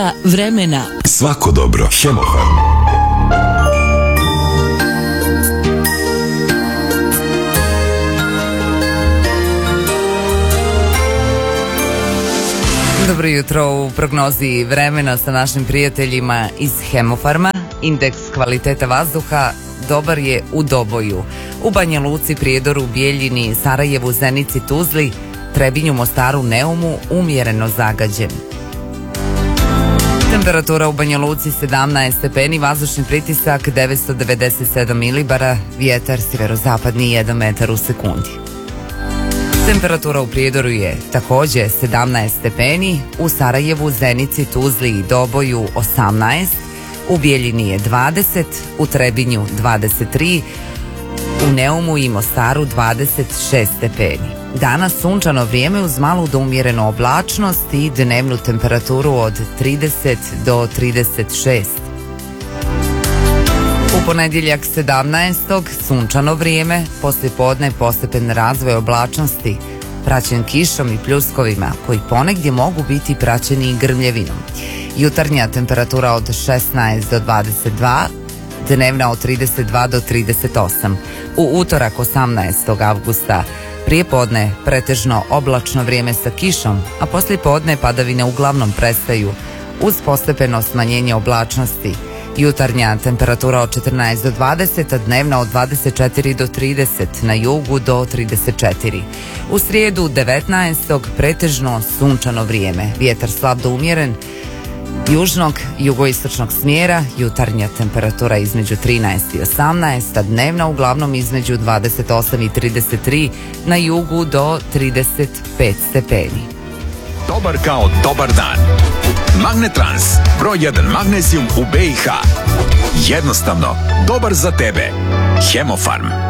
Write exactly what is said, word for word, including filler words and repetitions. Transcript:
Vremena. Svako dobro. Hemofarm. Dobro jutro u prognozi vremena sa našim prijateljima iz Hemofarma. Indeks kvaliteta vazduha dobar je u Doboju, u Banja Luci, Prijedoru, Bijeljini, Sarajevu, Zenici, Tuzli, Trebinju, Mostaru, Neumu umjereno zagađen. Temperatura u Banja Luci sedamnaest stepeni, vazdušni pritisak devetsto devedeset sedam milibara, vjetar sjeverozapadni jedan metar u sekundi. Temperatura u Prijedoru je također sedamnaest stepeni, u Sarajevu, Zenici, Tuzli i Doboju osamnaest, u Bijeljini je dvadeset, u Trebinju dvadeset tri, u Neumu i Mostaru dvadeset šest stepeni. Danas sunčano vrijeme uz malu do umjerenu oblačnost i dnevnu temperaturu od trideset do trideset šest. U ponedjeljak sedamnaestog sunčano vrijeme, poslijepodne postepen razvoj oblačnosti, praćen kišom i pljuskovima koji ponegdje mogu biti praćeni i grmljevinom. Jutarnja temperatura od šesnaest do dvadeset dva, dnevna od trideset dva do trideset osam. U utorak osamnaestog avgusta prijepodne pretežno oblačno vrijeme sa kišom, a poslijepodne padavine uglavnom prestaju uz postepeno smanjenje oblačnosti. Jutarnja temperatura od četrnaest do dvadeset, a dnevna od dvadeset četiri do trideset, na jugu do trideset četiri. U srijedu devetnaestog pretežno sunčano vrijeme, vjetar slab do umjeren, južnog, jugoistočnog smjera, jutarnja temperatura između trinaest i osamnaest, a dnevna uglavnom između dvadeset osam i trideset tri, na jugu do trideset pet stepeni. Dobar kao dobar dan. Magnetrans, broj jedan magnezijum u B i H. Jednostavno, dobar za tebe. Hemofarm.